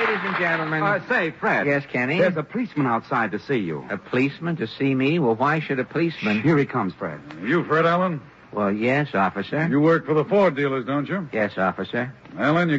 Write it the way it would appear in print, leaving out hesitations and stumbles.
ladies and gentlemen. Say, Fred. Yes, Kenny? There's a policeman outside to see you. A policeman to see me? Well, why should a policeman... Here he comes, Fred. You, Fred Allen? Well, yes, officer. You work for the Ford dealers, don't you? Yes, officer. Allen, you